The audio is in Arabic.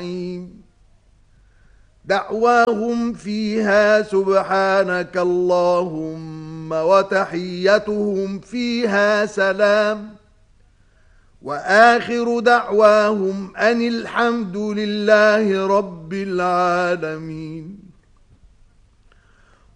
دعواهم فيها سبحانك اللهم وتحيتهم فيها سلام وآخر دعواهم أن الحمد لله رب العالمين.